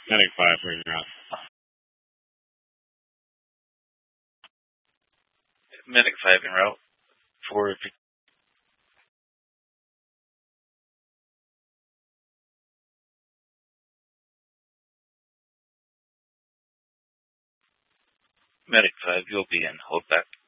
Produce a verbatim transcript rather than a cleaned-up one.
Medic five, where you're at. Medic five en route. Four. Medic five, you'll be in. Hold back.